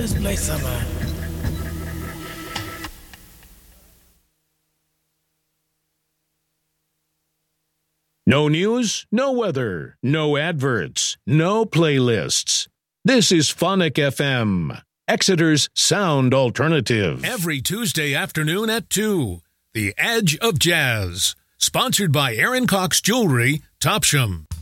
Let's play some. No news, no weather, no adverts, no playlists. This is Phonic FM, Exeter's sound alternative. Every Tuesday afternoon at 2, The Edge of Jazz. Sponsored by Aaron Cox Jewelry, Topsham.